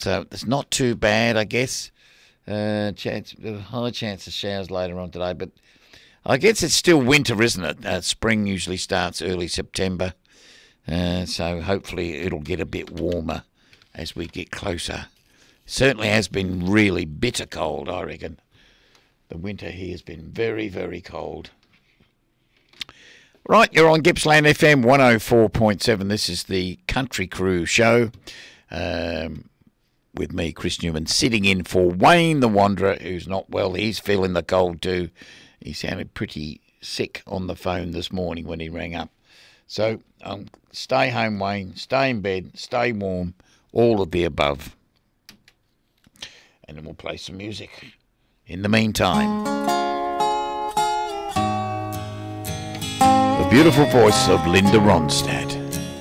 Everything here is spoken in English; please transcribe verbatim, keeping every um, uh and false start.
So it's not too bad, I guess. Uh, chance, a high chance of showers later on today, but I guess it's still winter, isn't it? Uh, spring usually starts early September, uh, so hopefully it'll get a bit warmer as we get closer. Certainly has been really bitter cold, I reckon. The winter here has been very, very cold. Right, you're on Gippsland F M one oh four point seven. This is the Country Crew show um, with me, Chris Newman, sitting in for Wayne the Wanderer, who's not well. He's feeling the cold too. He sounded pretty sick on the phone this morning when he rang up. So um, stay home, Wayne. Stay in bed. Stay warm. All of the above. And then we'll play some music in the meantime. The beautiful voice of Linda Ronstadt.